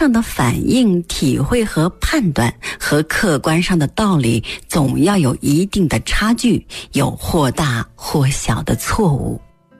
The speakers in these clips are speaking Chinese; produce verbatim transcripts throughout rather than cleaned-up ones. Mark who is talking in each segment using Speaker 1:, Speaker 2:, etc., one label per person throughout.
Speaker 1: 上的反应、体会和判断和客观上的道理总要有一定的差距，有或大或小的错误。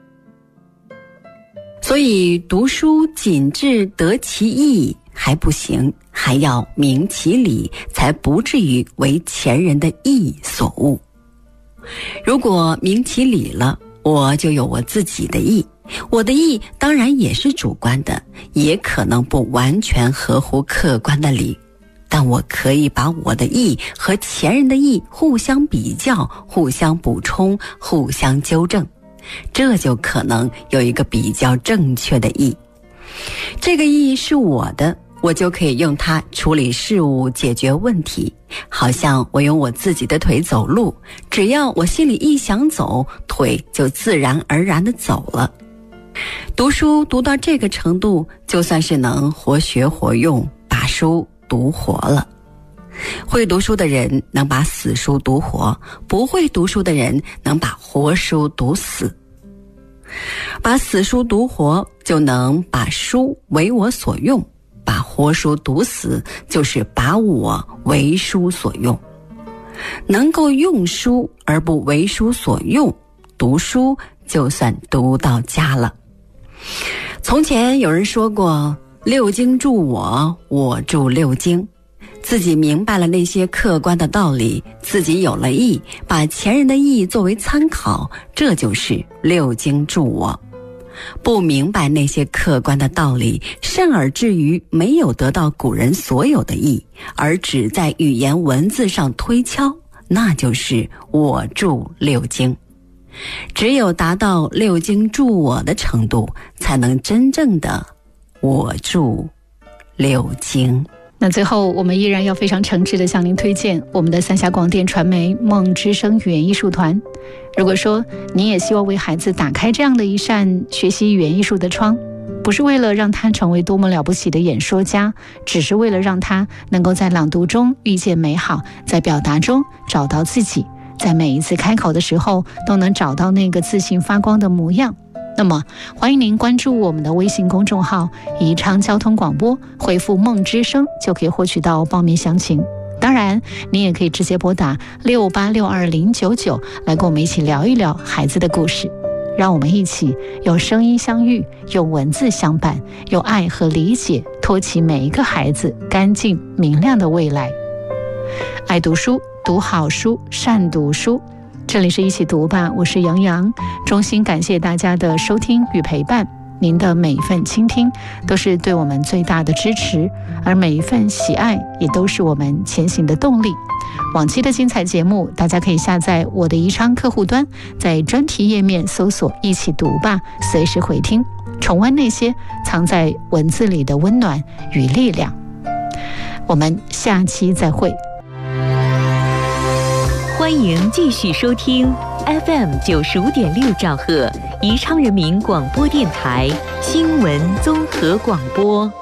Speaker 1: 所以读书仅至得其意还不行，还要明其理，才不至于为前人的意所误。如果明其理了，我就有我自己的意，我的意当然也是主观的，也可能不完全合乎客观的理，但我可以把我的意和前人的意互相比较，互相补充，互相纠正，这就可能有一个比较正确的意。这个意是我的，我就可以用它处理事物，解决问题。好像我用我自己的腿走路，只要我心里一想走，腿就自然而然地走了。读书读到这个程度，就算是能活学活用，把书读活了。会读书的人能把死书读活，不会读书的人能把活书读死。把死书读活，就能把书为我所用，把活书读死，就是把我为书所用。能够用书而不为书所用，读书就算读到家了。从前有人说过，六经助我，我助六经。自己明白了那些客观的道理，自己有了意，把前人的意作为参考，这就是六经助我。不明白那些客观的道理，甚而至于没有得到古人所有的意，而只在语言文字上推敲，那就是我助六经。只有达到六经助我的程度，才能真正的我助六经。
Speaker 2: 那最后我们依然要非常诚挚地向您推荐我们的三峡广电传媒梦之声语言艺术团。如果说你也希望为孩子打开这样的一扇学习语言艺术的窗，不是为了让他成为多么了不起的演说家，只是为了让他能够在朗读中遇见美好，在表达中找到自己，在每一次开口的时候都能找到那个自信发光的模样，那么欢迎您关注我们的微信公众号宜昌交通广播，回复梦之声就可以获取到报名详情。当然你也可以直接拨打六八六二零九九来跟我们一起聊一聊孩子的故事，让我们一起用声音相遇，用文字相伴，用爱和理解托起每一个孩子干净明亮的未来。爱读书，读好书，善读书。这里是一起读吧，我是杨洋，衷心感谢大家的收听与陪伴，您的每一份倾听都是对我们最大的支持，而每一份喜爱也都是我们前行的动力。往期的精彩节目大家可以下载我的宜昌客户端，在专题页面搜索一起读吧，随时回听，重温那些藏在文字里的温暖与力量。我们下期再会。
Speaker 3: 欢迎继续收听 F M 九十五点六兆赫宜昌人民广播电台新闻综合广播。